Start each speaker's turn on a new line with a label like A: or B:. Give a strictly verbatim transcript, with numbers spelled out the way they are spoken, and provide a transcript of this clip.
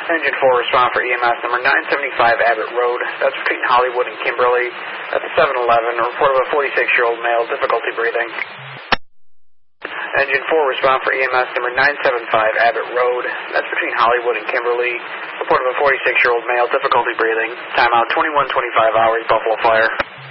A: Engine four, respond for E M S number nine seventy-five Abbott Road. That's between Hollywood and Kimberly. That's a seven eleven. Report of a forty-six-year-old male, difficulty breathing. Engine four, respond for E M S number nine seventy-five Abbott Road. That's between Hollywood and Kimberly. Report of a forty-six-year-old male, difficulty breathing. Timeout twenty-one twenty-five hours, Buffalo Fire.